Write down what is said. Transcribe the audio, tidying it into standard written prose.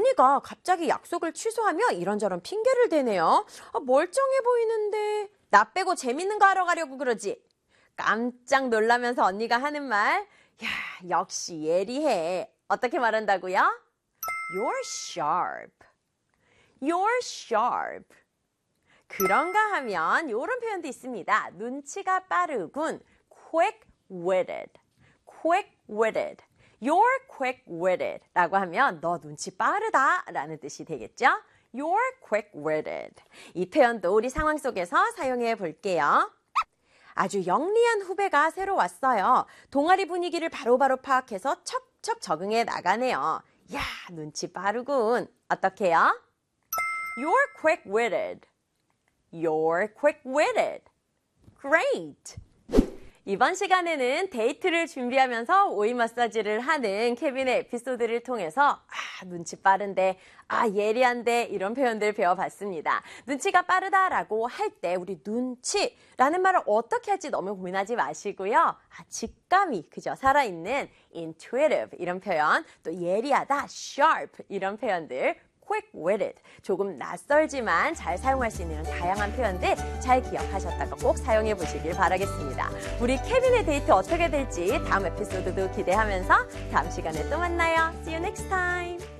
언니가 갑자기 약속을 취소하며 이런저런 핑계를 대네요. 멀쩡해 보이는데 나 빼고 재밌는 거 하러 가려고 그러지. 깜짝 놀라면서 언니가 하는 말, 야, 역시 예리해. 어떻게 말한다고요? You're sharp. You're sharp. 그런가 하면 이런 표현도 있습니다. 눈치가 빠르군. quick-witted. quick-witted. You're quick-witted 라고 하면 너 눈치 빠르다 라는 뜻이 되겠죠? You're quick-witted. 이 표현도 우리 상황 속에서 사용해 볼게요. 아주 영리한 후배가 새로 왔어요. 동아리 분위기를 바로바로 파악해서 척척 적응해 나가네요. 야, 눈치 빠르군. 어떡해요? You're quick-witted. You're quick-witted. Great! 이번 시간에는 데이트를 준비하면서 오이 마사지를 하는 케빈의 에피소드를 통해서 눈치 빠른데, 예리한데 이런 표현들 배워봤습니다. 눈치가 빠르다라고 할 때 우리 눈치라는 말을 어떻게 할지 너무 고민하지 마시고요. 직감이 그저 살아있는 intuitive 이런 표현, 또 예리하다 sharp 이런 표현들, quick-witted, 조금 낯설지만 잘 사용할 수 있는 다양한 표현들 잘 기억하셨다가 꼭 사용해 보시길 바라겠습니다. 우리 케빈의 데이트 어떻게 될지 다음 에피소드도 기대하면서 다음 시간에 또 만나요. See you next time!